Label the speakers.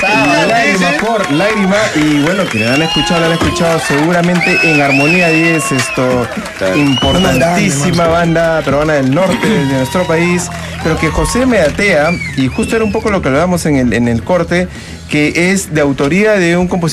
Speaker 1: Lágrima, y bueno, quienes la han escuchado seguramente en Armonía 10, importantísima banda peruana del norte de nuestro país, pero que José Meatea, y justo era un poco lo que hablábamos en el corte, que es de autoría de un compositor